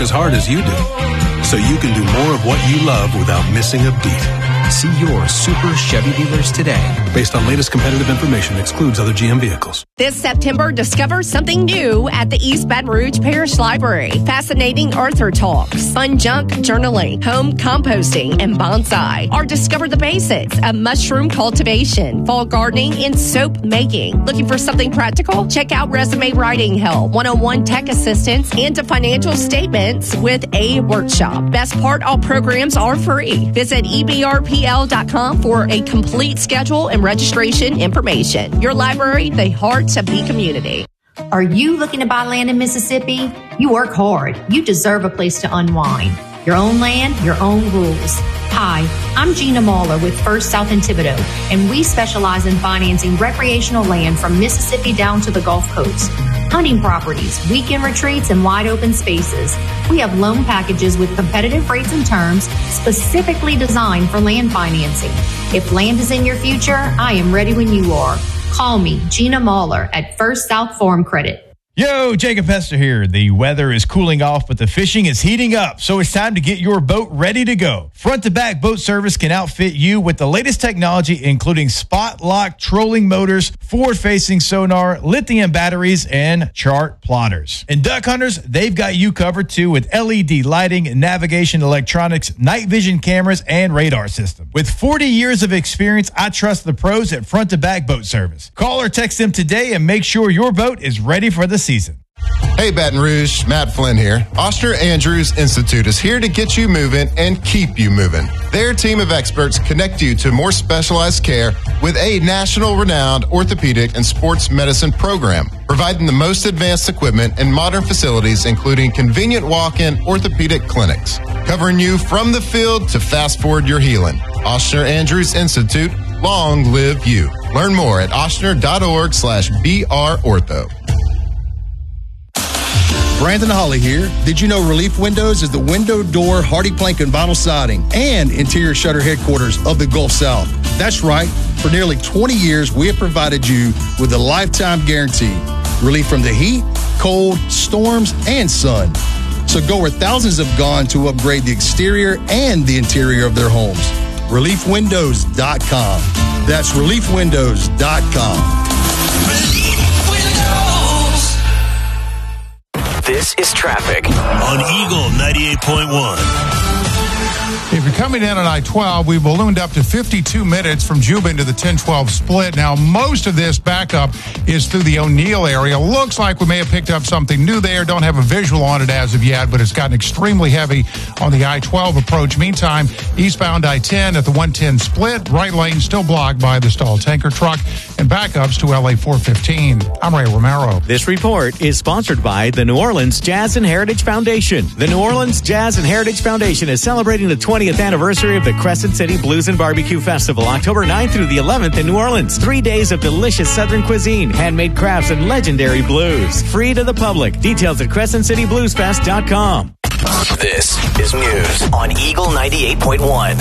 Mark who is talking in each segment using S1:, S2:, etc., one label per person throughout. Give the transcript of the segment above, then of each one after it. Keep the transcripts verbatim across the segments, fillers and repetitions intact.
S1: as hard as you do, so you can do more of what you love without missing a beat. See your Super Chevy dealers today. Based on latest competitive information, excludes other G M vehicles.
S2: This September, discover something new at the East Baton Rouge Parish Library. Fascinating Arthur talks, fun junk journaling, home composting, and bonsai. Or discover the basics of mushroom cultivation, fall gardening, and soap making. Looking for something practical? Check out resume writing help, one oh one tech assistance, and to financial statements with a workshop. Best part, all programs are free. Visit E B R P L dot com for a complete schedule and registration information. Your library, the heart of the community.
S3: Are you looking to buy land in Mississippi? You work hard. You deserve a place to unwind. Your own land, your own rules. Hi, I'm Gina Mahler with First South in Thibodaux, and we specialize in financing recreational land from Mississippi down to the Gulf Coast. Hunting properties, weekend retreats, and wide open spaces. We have loan packages with competitive rates and terms specifically designed for land financing. If land is in your future, I am ready when you are. Call me, Gina Mahler, at First South Farm Credit.
S4: Yo, Jacob Hester here. The weather is cooling off, but the fishing is heating up, so it's time to get your boat ready to go. Front-to-back boat service can outfit you with the latest technology, including spot-lock trolling motors, forward-facing sonar, lithium batteries, and chart plotters. And duck hunters, they've got you covered too with L E D lighting, navigation electronics, night vision cameras, and radar system. With forty years of experience, I trust the pros at Front-to-Back Boat Service. Call or text them today and make sure your boat is ready for the season.
S5: Hey, Baton Rouge, Matt Flynn here. Oster Andrews Institute is here to get you moving and keep you moving. Their team of experts connect you to more specialized care with a national-renowned orthopedic and sports medicine program, providing the most advanced equipment and modern facilities, including convenient walk-in orthopedic clinics, covering you from the field to fast-forward your healing. Oster Andrews Institute, long live you. Learn more at ostner.org slash BROrtho.
S6: Brandon Holly here. Did you know Relief Windows is the window, door, hardy plank, and vinyl siding and interior shutter headquarters of the Gulf South? That's right. For nearly twenty years, we have provided you with a lifetime guarantee. Relief from the heat, cold, storms, and sun. So go where thousands have gone to upgrade the exterior and the interior of their homes. relief windows dot com. That's relief windows dot com.
S7: This is traffic on Eagle ninety-eight point one.
S8: If you're coming in on I twelve, we ballooned up to fifty-two minutes from Juba into the ten twelve split. Now, most of this backup is through the O'Neill area. Looks like we may have picked up something new there. Don't have a visual on it as of yet, but it's gotten extremely heavy on the I twelve approach. Meantime, eastbound I ten at the one ten split, right lane still blocked by the stalled tanker truck, and backups to L A four fifteen. I'm Ray Romero.
S9: This report is sponsored by the New Orleans Jazz and Heritage Foundation. The New Orleans Jazz and Heritage Foundation is celebrating the twentieth anniversary of the Crescent City Blues and Barbecue Festival, October ninth through the eleventh in New Orleans. Three days of delicious Southern cuisine, handmade crafts, and legendary blues. Free to the public. Details at crescent city blues fest dot com.
S7: This is news on Eagle ninety-eight point one.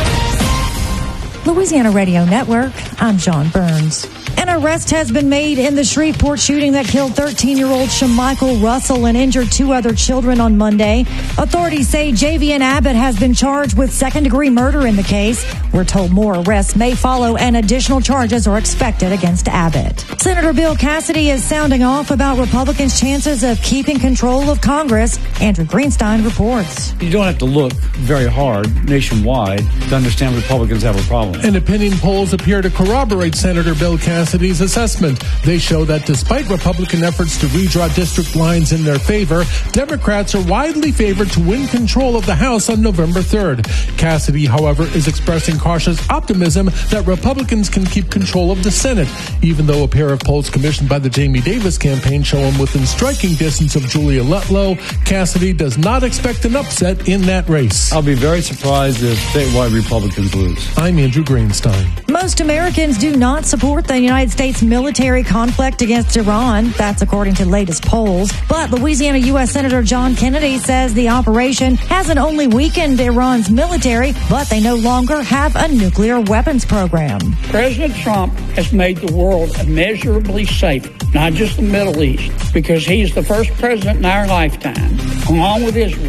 S10: Louisiana Radio Network, I'm John Burns. An arrest has been made in the Shreveport shooting that killed thirteen-year-old Shamichael Russell and injured two other children on Monday. Authorities say Javian Abbott has been charged with second-degree murder in the case. We're told more arrests may follow and additional charges are expected against Abbott. Senator Bill Cassidy is sounding off about Republicans' chances of keeping control of Congress. Andrew Greenstein reports.
S11: You don't have to look very hard nationwide to understand Republicans have a problem.
S12: And opinion polls appear to corroborate Senator Bill Cassidy's assessment. They show that despite Republican efforts to redraw district lines in their favor, Democrats are widely favored to win control of the House on November third. Cassidy, however, is expressing cautious optimism that Republicans can keep control of the Senate, even though a pair of polls commissioned by the Jamie Davis campaign show him within striking distance of Julia Lutlow. Cassidy does not expect an upset in that race.
S11: I'll be very surprised if statewide Republicans lose.
S12: I'm Andrew Greenstein.
S10: Most Americans do not support the United States military conflict against Iran. That's according to latest polls. But Louisiana U S Senator John Kennedy says the operation hasn't only weakened Iran's military, but they no longer have a nuclear weapons program.
S13: President Trump has made the world immeasurably safer, not just the Middle East, because he's the first president in our lifetime, along with Israel,